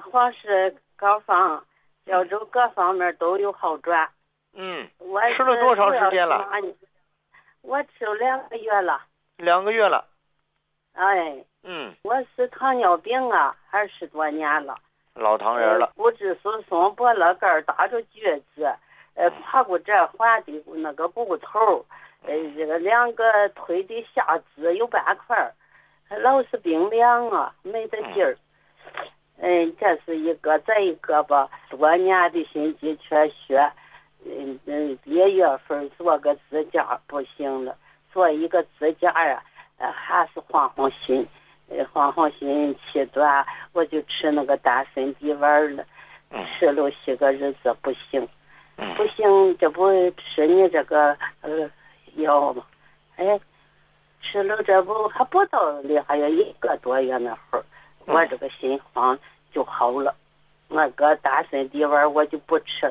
黄石膏方、胶州各方面都有好转。 我吃了多长时间了？ 我吃了2个月了。 2个月了。 哎。我是糖尿病啊，20多年了。 老糖人了。 骨质疏松，脖子盖打着橛子，胯骨折换的那个骨头，这个2个腿的下肢有8块，老是病凉啊，没得劲儿。这是一个，再一个吧，多年的心肌缺血。1月份做个支架不行了，做一个支架呀，还是晃心。晃心气短，我就吃那个丹参地丸了，吃了些个日子不行，不行，这不吃你这个药吗？吃了这不还不到里还有1个多月那会儿，我这个心慌就好了，那个丹参地丸我就不吃了。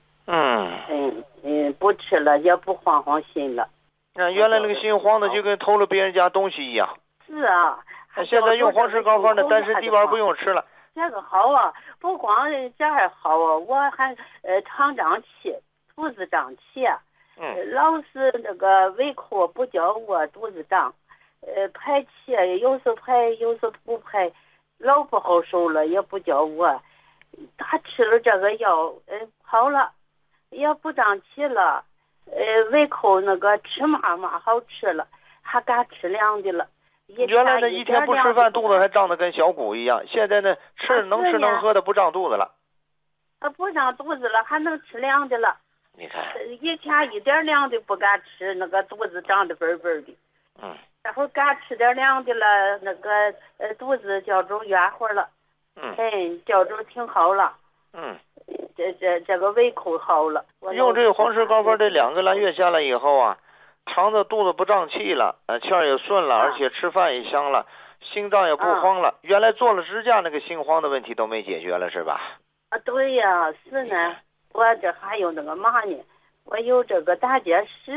不吃了也不晃心了。 原来那个心慌的就跟偷了别人家东西一样。 是啊。 现在用黄石膏方的丹参地丸不用吃了。 这个好啊，不光这还好啊，我还肠胀气，肚子胀气。老是那个胃口不叫我肚子胀，排气有时排有时不排，老不好受了也不叫我。他吃了这个药，好了，也不胀气了，胃口那个吃嘛好吃了，还敢吃凉的了。 原来呢一天不吃饭肚子还胀得跟小鼓一样，现在呢能吃能喝的不胀肚子了。 不胀肚子了，还能吃凉的了。 你看， 以前一点凉的不敢吃，那个肚子胀得嘣嘣的。这会儿敢吃点凉的了，那个肚子叫着圆乎了。叫着挺好了。这个胃口好了。 用这个黄石膏方这2个来月下来以后啊，肠子肚子不胀气了，气儿也顺了，而且吃饭也香了，心脏也不慌了。原来做了支架那个心慌的问题都没解决了，是吧？ 对呀，是呢。我这还有那个嘛呢？我有这个胆结石。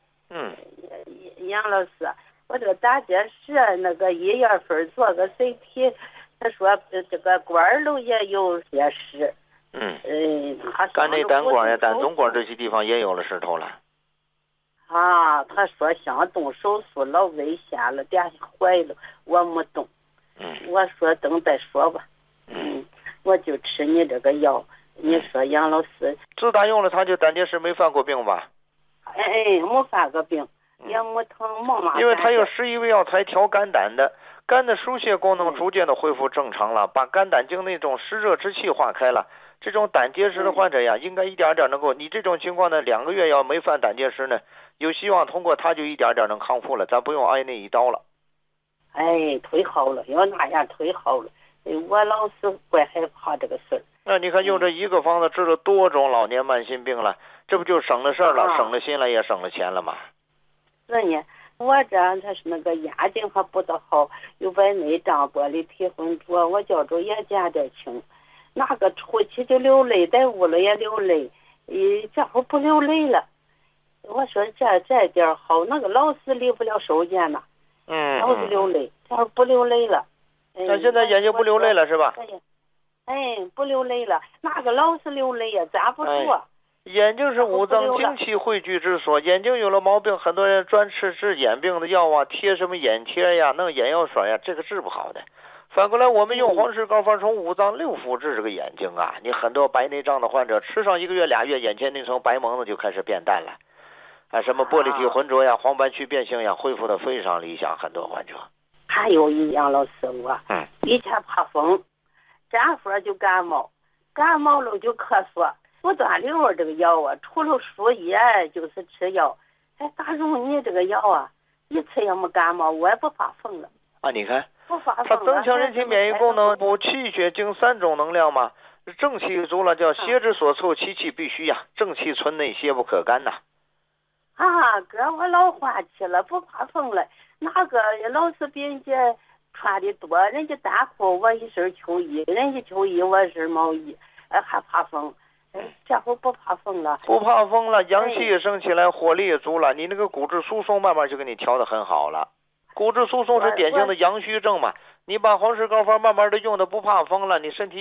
杨老师，我这个胆结石那个1月份做个 CT， 他说这个管儿也有结石。 肝内胆管呀、胆总管这些地方也有了石头了。 他说想动手术老危险了，点坏了，我没动。我说等再说吧。我就吃你这个药。你说杨老师， 自打用了他就胆结石没犯过病吧？ 没犯过病，也没疼没嘛。 因为他有11味药材调肝胆的，肝的疏泄功能逐渐的恢复正常了，把肝胆经那种湿热之气化开了。这种胆结石的患者呀，应该一点点能够，你这种情况呢，2个月要没犯胆结石呢，有希望通过它就一点点能康复了，咱不用挨那一刀了。 忒好了，要那样忒好了。我老是怪害怕这个事儿。 那你看用这一个方子治了多种老年慢性病了，这不就省了事儿了，省了心了，也省了钱了吗？ 是呢，我这他是那个眼睛还不大好，有白内障、玻璃体浑浊，我觉着也见点轻。那个出去就流泪，在屋里也流泪，这会儿不流泪了。我说这点好，那个老是离不了手间呐。老是流泪，这会儿不流泪了。 那现在眼睛不流泪了是吧？ 不流泪了，那个老是流泪呀，咱不说。 眼睛是五脏精气汇聚之所，眼睛有了毛病，很多人专吃治眼病的药啊，贴什么眼贴呀，弄眼药水呀，这个治不好的。反过来，我们用黄石膏方从5脏6腑治这个眼睛啊，你很多白内障的患者吃上1个月2月，眼前那层白蒙子就开始变淡了，什么玻璃体浑浊呀、黄斑区变性呀，恢复的非常理想，很多患者。 还有一样，老师我，以前怕风，这会儿就感冒，感冒了就咳嗽，不断流这个药啊，除了输液就是吃药。打中你这个药啊，一次也没感冒，我也不发疯了。 你看， 不发疯它增强人体免疫功能，补气血精3种能量嘛。正气足了，叫邪之所凑，其气必虚呀。正气存内，邪不可干呐。 哥，我老换气了，不发疯了。那个老是比人家穿的多，人家单裤我一身秋衣，人家秋衣我一身毛衣，还怕风。这会不怕风了， 不怕风了，阳气也升起来，火力也足了，你那个骨质疏松慢慢就给你调得很好了。骨质疏松是典型的阳虚症嘛，你把黄石膏方慢慢的用的不怕风了，你身体